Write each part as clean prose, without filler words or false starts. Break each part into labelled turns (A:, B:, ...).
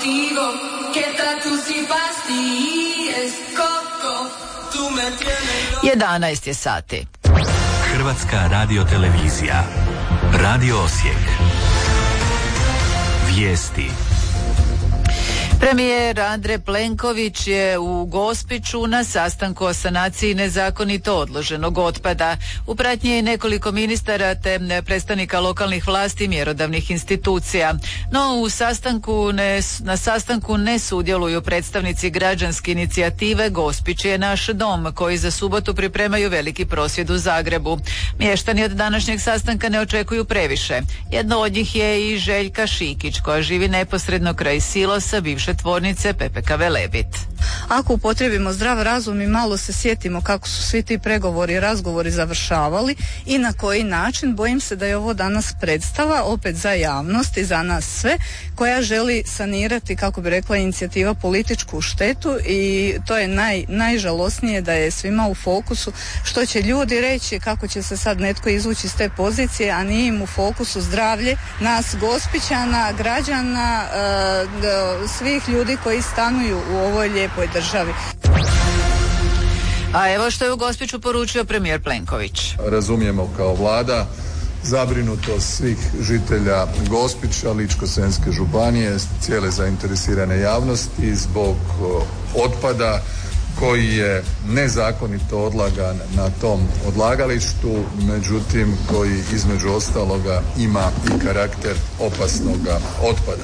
A: contigo. ¿Qué tal tú si pastilles, Coco? Tú me tienes...
B: 11 je sati.
C: Hrvatska radiotelevizija. Radio Osijek. Vijesti.
B: Premijer Andrej Plenković je u Gospiću na sastanku o sanaciji nezakonito odloženog otpada. U pratnji je nekoliko ministara te predstavnika lokalnih vlasti i mjerodavnih institucija. No na sastanku ne sudjeluju predstavnici građanske inicijative Gospić je naš dom, koji za subotu pripremaju veliki prosvjed u Zagrebu. Mještani od današnjeg sastanka ne očekuju previše. Jedno od njih je i Željka Šikić, koja živi neposredno kraj silosa bivše tvornice PPK Velebit.
D: Ako upotrijebimo zdrav razum i malo se sjetimo kako su svi ti pregovori i razgovori završavali i na koji način, bojim se da je ovo danas predstava opet za javnost i za nas sve, koja želi sanirati, kako bi rekla inicijativa, političku štetu, i to je najžalosnije da je svima u fokusu što će ljudi reći, kako će se sad netko izvući iz te pozicije, a nije im u fokusu zdravlje nas Gospićana, građana, svih ljudi koji stanuju u ovoj lijepoj državi.
B: A evo što je u Gospiću poručio premijer Plenković.
E: Razumijemo kao vlada zabrinutost svih žitelja Gospića, Ličko-senjske županije, cijele zainteresirane javnosti zbog otpada koji je nezakonito odlagan na tom odlagalištu, međutim koji između ostaloga ima i karakter opasnoga otpada.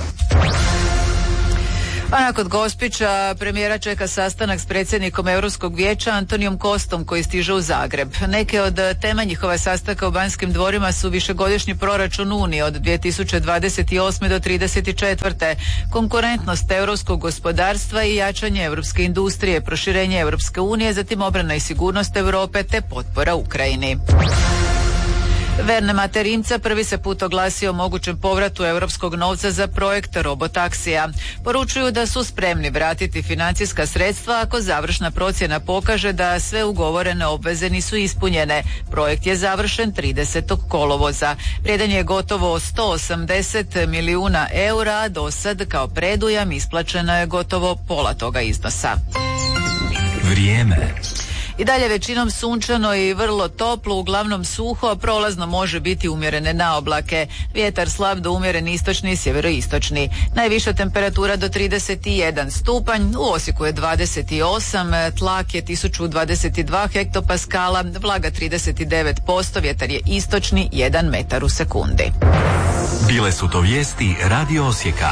B: A nakon Gospića premijera čeka sastanak s predsjednikom Europskog vijeća Antonijom Kostom, koji stiže u Zagreb. Neke od tema njihova sastanka u Banskim dvorima su višegodišnji proračun Unije od 2028. do 34. konkurentnost europskog gospodarstva i jačanje europske industrije, proširenje Europske unije, zatim obrana i sigurnost Europe te potpora Ukrajini. Verne Materinca prvi se put oglasio o mogućem povratu europskog novca za projekt robotaksija. Poručuju da su spremni vratiti financijska sredstva ako završna procjena pokaže da sve ugovorene obveze nisu ispunjene. Projekt je završen 30. kolovoza. Vrijedan je gotovo 180 milijuna eura, a do sad kao predujam isplaćeno je gotovo pola toga iznosa.
C: Vrijeme.
B: I dalje većinom sunčano i vrlo toplo, uglavnom suho, prolazno može biti umjerene naoblake. Vjetar slab do umjeren istočni i sjeveroistočni. Najviša temperatura do 31 stupanj, u Osijeku je 28, tlak je 1022 hektopaskala, vlaga 39%, vjetar je istočni 1 metar u sekundi.
C: Bile su to vijesti Radio Osijeka.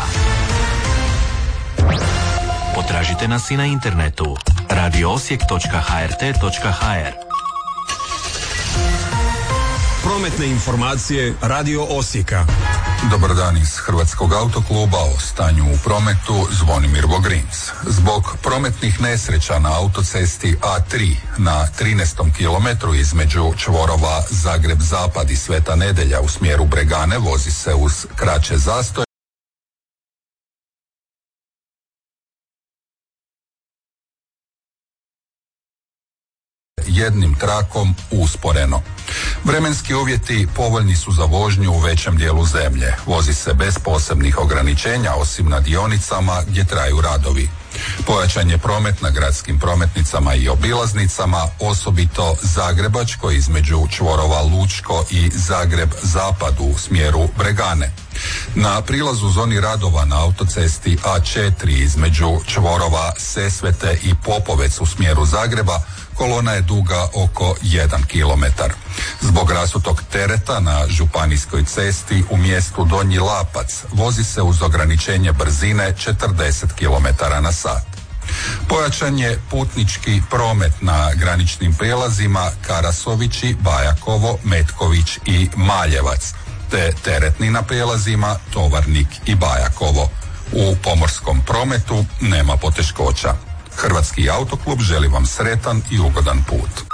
C: Potražite nas i na internetu radioosijek.hrt.hr.
F: Prometne informacije Radio Osijeka.
G: Dobar dan iz Hrvatskog autokluba. O stanju u prometu Zvonimir Vogrins. Zbog prometnih nesreća na autocesti A3 na 13. kilometru između čvorova Zagreb-Zapad i Sveta Nedelja u smjeru Bregane vozi se uz kraće zastoje. Jednim trakom usporeno. Vremenski uvjeti povoljni su za vožnju u većem dijelu zemlje. Vozi se bez posebnih ograničenja, osim na dionicama gdje traju radovi. Pojačan je promet na gradskim prometnicama i obilaznicama, osobito Zagrebačko između čvorova Lučko i Zagreb-Zapad u smjeru Bregane. Na prilazu zoni radova na autocesti A4 između čvorova Sesvete i Popovec u smjeru Zagreba kolona je duga oko 1 kilometar. Zbog rasutog tereta na županijskoj cesti u mjestu Donji Lapac vozi se uz ograničenje brzine 40 km/h. Pojačan je putnički promet na graničnim prijelazima Karasovići, Bajakovo, Metković i Maljevac, te teretni na prijelazima Tovarnik i Bajakovo. U pomorskom prometu nema poteškoća. Hrvatski autoklub želi vam sretan i ugodan put.